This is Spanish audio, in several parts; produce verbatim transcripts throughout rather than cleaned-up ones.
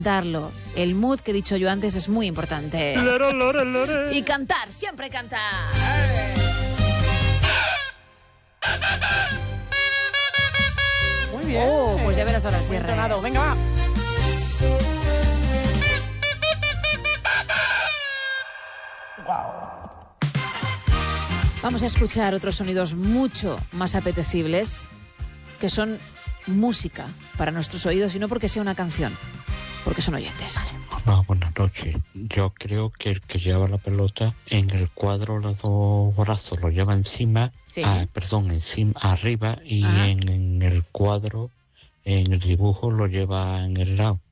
darlo. El mood que he dicho yo antes es muy importante. Lore, lore, lore. Y cantar, siempre cantar. Muy bien. Oh, pues ya verás ahora el Muy cierre. entonado. Venga, va. Wow. Vamos a escuchar otros sonidos mucho más apetecibles, que son música para nuestros oídos, y no porque sea una canción, porque son oyentes. Hola, buenas noches. Yo creo que el que lleva la pelota en el cuadro, los dos brazos lo lleva encima, Sí. ah, perdón, encima, arriba, y Ajá. en, en el cuadro, en el dibujo, lo lleva en el lado.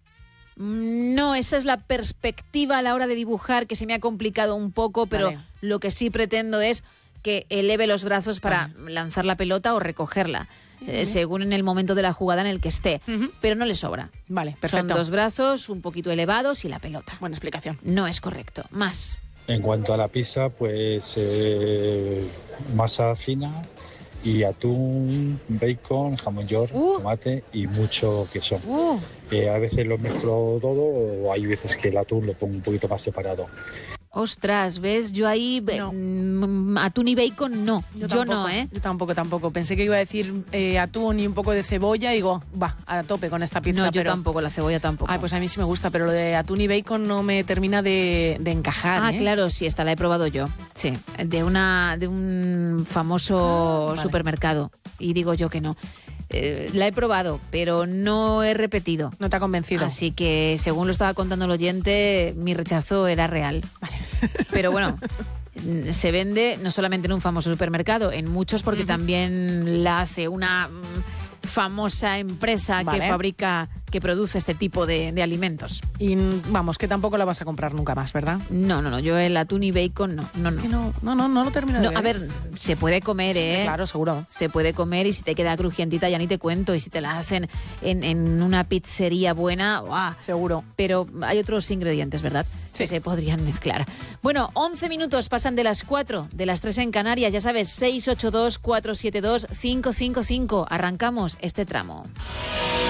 No, esa es la perspectiva a la hora de dibujar, que se me ha complicado un poco, pero Vale. lo que sí pretendo es que eleve los brazos para lanzar la pelota o recogerla, eh, según en el momento de la jugada en el que esté. Ujú. Pero no le sobra. Vale, Son perfecto. dos brazos un poquito elevados y la pelota. Buena explicación. No es correcto. Más. En cuanto a la pizza, pues eh, masa fina y atún, bacon, jamón york, Uh. tomate y mucho queso. Uh, Eh, a veces lo mezclo todo o hay veces que el atún lo pongo un poquito más separado. ostras, ¿ves? Yo ahí, be- No. mm, atún y bacon no. Yo, tampoco, no, ¿eh? Yo tampoco, tampoco. Pensé que iba a decir eh, atún y un poco de cebolla y digo, va, a tope con esta pizza. No, yo pero... tampoco, la cebolla tampoco. Ay, pues a mí sí me gusta, pero lo de atún y bacon no me termina de, de encajar. Ah, ¿eh? claro, sí, esta la he probado yo. Sí, de una de un famoso Ah, vale. supermercado. Y digo yo que no. Eh, la he probado, pero no he repetido. No te ha convencido. Así que, según lo estaba contando el oyente, mi rechazo era real. Vale. Pero bueno, mm, se vende no solamente en un famoso supermercado, en muchos, porque Ujú. también la hace una mm, famosa empresa Vale. que fabrica, que produce este tipo de, de alimentos. Y vamos, que tampoco la vas a comprar nunca más, ¿verdad? No, no, no, yo el atún y bacon no, no, Es no. que no, no, no, no lo termino de No, a ver, se puede comer, Sí, ¿eh? claro, seguro. Se puede comer, y si te queda crujientita ya ni te cuento, y si te la hacen en, en una pizzería buena, ¡guau! Seguro. Pero hay otros ingredientes, ¿verdad? Sí. Que se podrían mezclar. Bueno, once minutos pasan de las cuatro, de las tres en Canarias, ya sabes, seis ocho dos, cuatro siete dos, cinco cinco cinco. Arrancamos este tramo.